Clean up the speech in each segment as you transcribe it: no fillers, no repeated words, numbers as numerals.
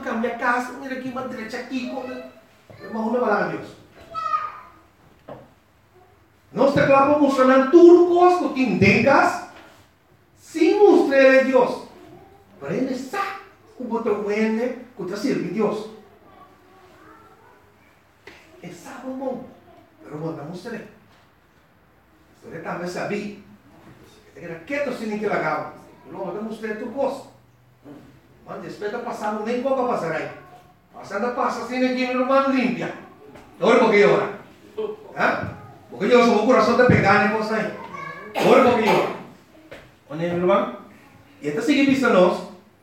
cambia casa, mira aqui, uma derecha aqui, mas não vai lá a Deus. Nós te claro mostrando tudo coisa que tem sem mostrar a Deus. Para ele sabe o botão que está servindo a Deus. Ele sabe o bom, mas não mostra. Você também sabia. Era quieto sem que lagava. Não vai mostrar tudo coisa. Mas depois da passada nem pouco passar aí. Passando passa assim aqui no irmão limpia. Agora porque hora. Porque eu sou o coração da pegar nem coisa aí. Agora porque hora. Onde é, meu irmão? E então sigue vista nós.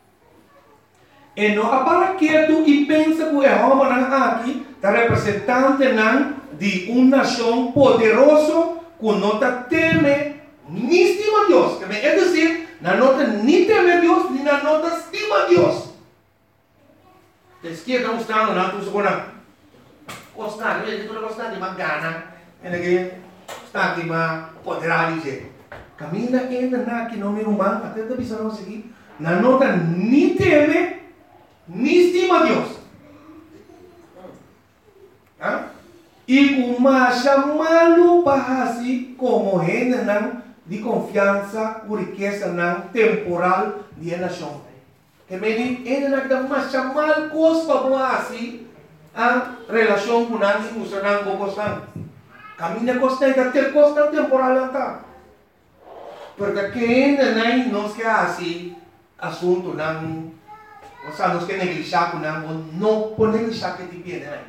E não para quieto e pensa que o homem aqui está representante de uma nação poderosa que não teme nem estima Deus. É dizer, não nem teme Deus, nem não estima Deus. A esquerda mostrando, não, tu segura. Gostar, tu não gostar de uma gana. Está aqui, mas poderá dizer. Caminha ainda aqui no meu humano, até da visão não seguir. Não nota nem teme, nem estima Deus. E uma chamado para assim como renda de confiança, por riqueza temporal de nação. Que me diz, ainda que dá uma chamada coisa para assim a relação com a emocional com o caminha costa da ter costa temporal tá. Porque quem não quer assim assunto não, ou seja, não quer negligenciar com não pode negligenciar que te viene aí.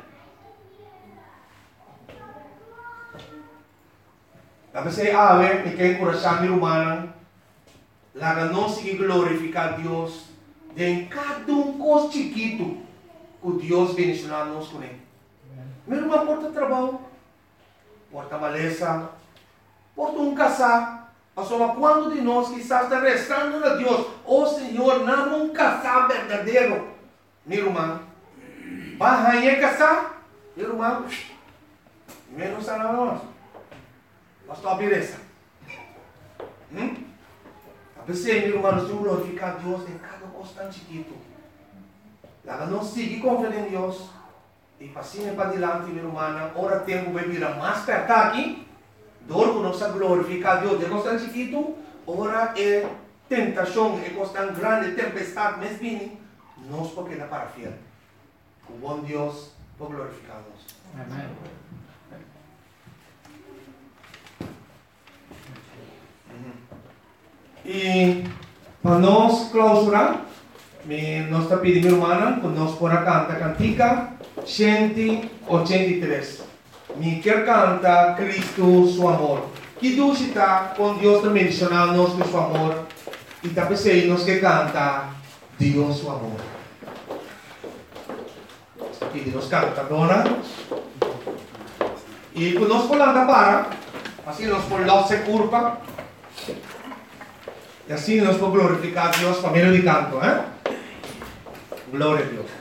Tapi saya awet ikai coração humano, lá não se glorificar Deus, de cada coisa chiquito que Deus bendicionar nos com ele. Meu irmão porta trabalho, porta maleza, porta casar. Mas quando de nós quizás está rezando a Deus, Senhor, não um casar verdadeiro, meu irmão, vai casar, meu irmão, menos a nós. Nós estamos beleza. A pessoa, meu irmão, nós temos que glorificar a Deus em cada coisa tão chiquito. Lá não seguir confiando em Deus. E passinha para diante, meu irmão, ora tempo vai virar mais perto aqui. Dor que nós glorificar a Deus de coisa tão chiquito, ora é tentação, é coisa tão grande, tempestade, mas vini, nós porque dá para fiel. O bom Deus vai glorificar-nos. Amém. E para nós clausurar, nós está pedindo, irmã, que nós podemos cantar cantica 183. Me quer cantar Cristo, seu amor. Que Deus está com Deus também mencionando com seu amor. E também sei nós que canta Deus, seu amor. E nós canta, dona. E quando nós podemos para, assim nós podemos se curva. E assim nós podemos glorificar a Deus para meio de canto, Glória a Deus.